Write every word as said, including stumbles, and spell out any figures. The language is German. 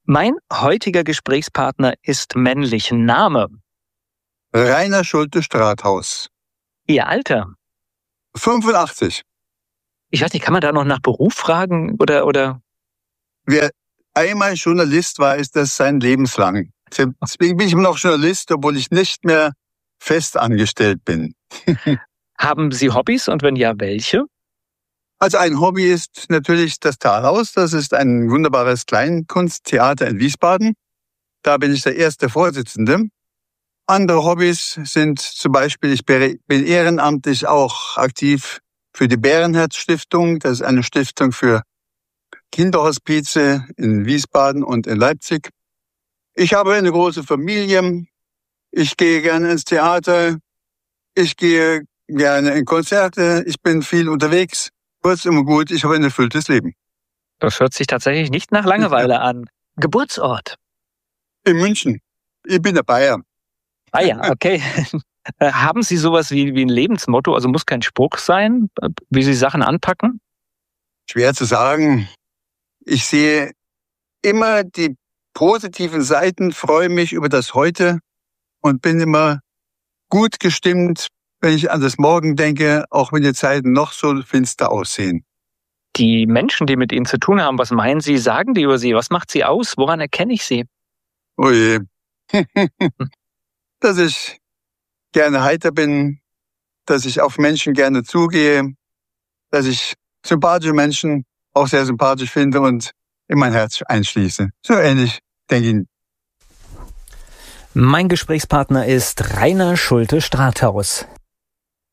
Mein heutiger Gesprächspartner ist männlich. Name? Rainer Schulte-Strathaus. Ihr Alter? fünfundachtzig. Ich weiß nicht, kann man da noch nach Beruf fragen oder oder? Wer einmal Journalist war, ist das sein lebenslang. Deswegen bin ich immer noch Journalist, obwohl ich nicht mehr fest angestellt bin. Haben Sie Hobbys und wenn ja, welche? Also ein Hobby ist natürlich das Talhaus. Das ist ein wunderbares Kleinkunsttheater in Wiesbaden. Da bin ich der erste Vorsitzende. Andere Hobbys sind zum Beispiel, ich bin ehrenamtlich auch aktiv für die Bärenherz-Stiftung. Das ist eine Stiftung für Kinderhospize in Wiesbaden und in Leipzig. Ich habe eine große Familie. Ich gehe gerne ins Theater. Ich gehe gerne in Konzerte. Ich bin viel unterwegs. Kurz und gut, ich habe ein erfülltes Leben. Das hört sich tatsächlich nicht nach Langeweile an. Geburtsort? In München. Ich bin der Bayer. Ah ja, okay. Haben Sie sowas wie, wie ein Lebensmotto? Also muss kein Spruch sein, wie Sie Sachen anpacken? Schwer zu sagen. Ich sehe immer die positiven Seiten, freue mich über das Heute und bin immer gut gestimmt, wenn ich an das Morgen denke, auch wenn die Zeiten noch so finster aussehen. Die Menschen, die mit Ihnen zu tun haben, was meinen Sie, sagen die über Sie? Was macht Sie aus? Woran erkenne ich Sie? Oh je. Dass ich gerne heiter bin, dass ich auf Menschen gerne zugehe, dass ich sympathische Menschen auch sehr sympathisch finde und in mein Herz einschließe. So ähnlich, denke ich. Mein Gesprächspartner ist Rainer Schulte-Strathaus.